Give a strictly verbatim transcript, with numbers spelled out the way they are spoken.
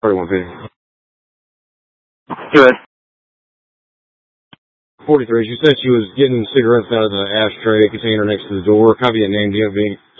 forty-one fifty. Good. forty-three. She said she was getting cigarettes out of the ashtray container next to the door. Copy that name, D O B.